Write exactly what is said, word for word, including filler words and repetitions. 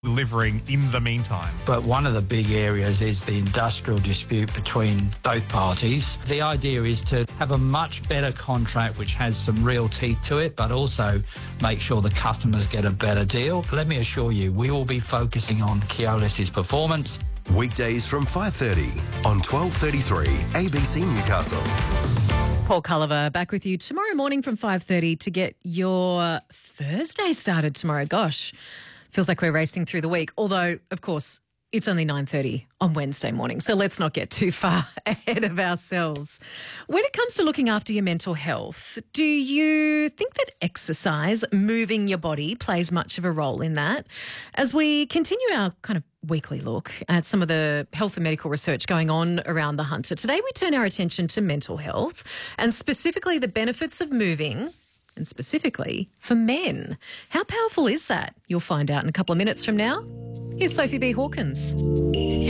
delivering in the meantime. But one of the big areas is the industrial dispute between both parties. The idea is to have a much better contract which has some real teeth to it, but also make sure the customers get a better deal. Let me assure you, we will be focusing on Keolis's performance. Weekdays from five thirty on twelve thirty-three A B C Newcastle. Paul Culliver back with you tomorrow morning from five thirty to get your Thursday started tomorrow. Gosh, feels like we're racing through the week, although, of course, it's only nine thirty on Wednesday morning, so let's not get too far ahead of ourselves. When it comes to looking after your mental health, do you think that exercise, moving your body, plays much of a role in that? As we continue our kind of weekly look at some of the health and medical research going on around the Hunter, today we turn our attention to mental health and specifically the benefits of moving, and specifically for men. How powerful is that? You'll find out in a couple of minutes from now. Here's Sophie B. Hawkins.